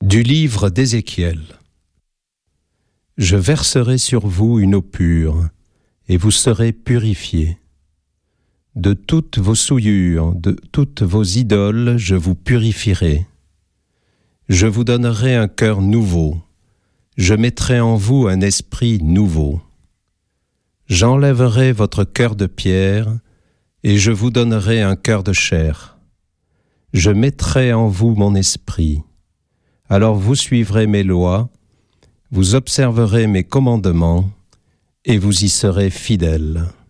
Du livre d'Ézéchiel. Je verserai sur vous une eau pure, et vous serez purifiés. De toutes vos souillures, de toutes vos idoles, je vous purifierai. Je vous donnerai un cœur nouveau, je mettrai en vous un esprit nouveau. J'enlèverai votre cœur de pierre, et je vous donnerai un cœur de chair. Je mettrai en vous mon esprit. Alors vous suivrez mes lois, vous observerez mes commandements, et vous y serez fidèles.